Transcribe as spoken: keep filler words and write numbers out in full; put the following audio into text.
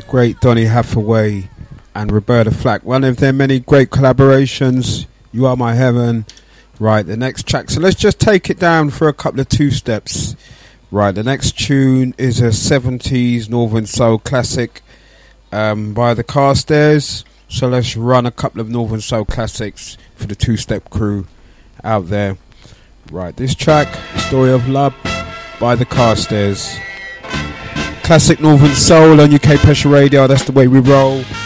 great Donny Hathaway and Roberta Flack. One of their many great collaborations, You Are My Heaven. Right, the next track. So let's just take it down for a couple of two steps. Right, the next tune is a seventies Northern Soul classic um, by the Carstairs. So let's run a couple of Northern Soul classics for the two-step crew out there. Right, this track, Story of Love by the Carstairs. Classic Northern Soul on U K Pressure Radio, that's the way we roll.